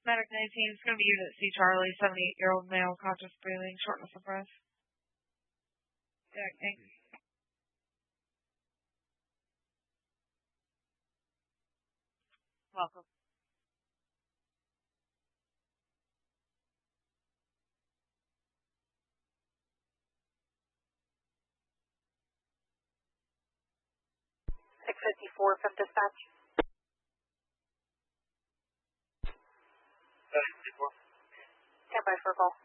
Medic 19 is going to be Unit C Charlie, 78-year-old male, conscious breathing, shortness of breath. Yeah, thanks. Welcome. From dispatch. 754. Stand by for call.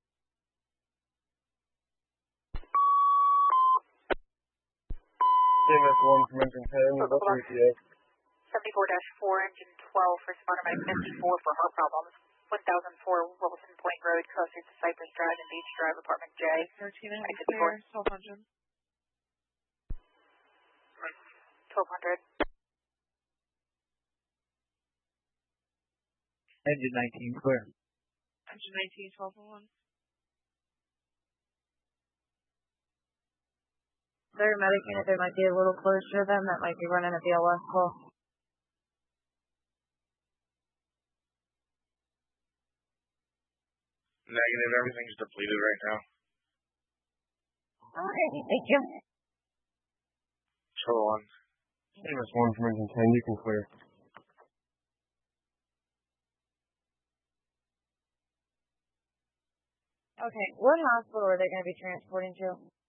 CMS 1 from engine 10, what's your ETA? 74-4, engine 12, responder by 54 for heart problems. 1004 Wilson Point Road, closer to Cypress Drive and Beach Drive, apartment J. 13 and clear, 1200. 1200. Engine 19 clear. Engine 19, 1201. Their medic unit, there might be a little close to them that might be running a BLS call. Negative, everything's depleted right now. Okay, thank you. Control 1. CMS 1 from engine 10, you can clear. Okay, what hospital are they going to be transporting to?